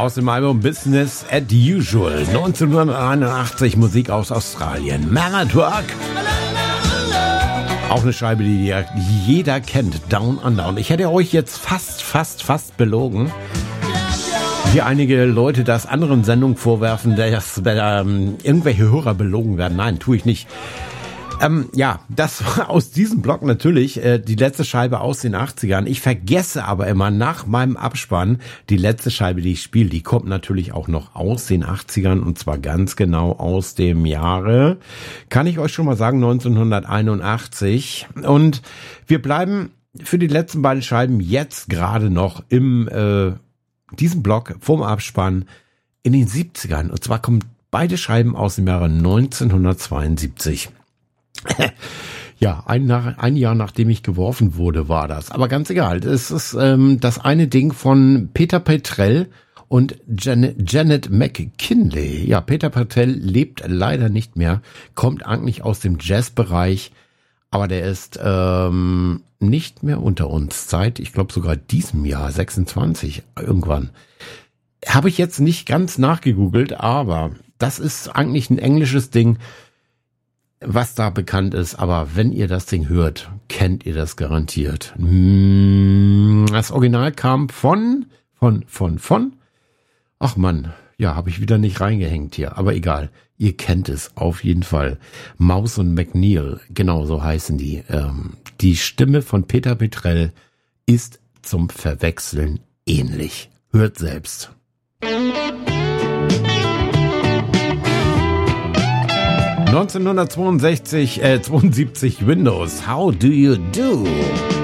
Aus dem Album Business as Usual, 1981, Musik aus Australien. Man at Work. Auch eine Scheibe, die jeder kennt, Down Under. Und ich hätte euch jetzt fast belogen. Hier einige Leute das anderen Sendungen vorwerfen, dass irgendwelche Hörer belogen werden. Nein, tue ich nicht. Ja, das war aus diesem Blog natürlich die letzte Scheibe aus den 80ern. Ich vergesse aber immer nach meinem Abspann die letzte Scheibe, die ich spiele. Die kommt natürlich auch noch aus den 80ern und zwar ganz genau aus dem Jahre, kann ich euch schon mal sagen, 1981. Und wir bleiben für die letzten beiden Scheiben jetzt gerade noch im diesem Blog vom Abspann in den 70ern. Und zwar kommen beide Scheiben aus dem Jahre 1972. Ja, ein Jahr nachdem ich geworfen wurde, war das. Aber ganz egal. Es ist das eine Ding von Peter Petrell und Janet McKinley. Ja, Peter Petrell lebt leider nicht mehr, kommt eigentlich aus dem Jazzbereich, aber der ist nicht mehr unter uns seit, ich glaube sogar diesem Jahr, 26 irgendwann. Habe ich jetzt nicht ganz nachgegoogelt, aber das ist eigentlich ein englisches Ding, was da bekannt ist, aber wenn ihr das Ding hört, kennt ihr das garantiert. Das Original kam von. Ach Mann, ja, habe ich wieder nicht reingehängt hier, aber egal. Ihr kennt es auf jeden Fall. Mouse und McNeil, genau so heißen die. Die Stimme von Peter Petrell ist zum Verwechseln ähnlich. Hört selbst. 1972 Windows. How do you do?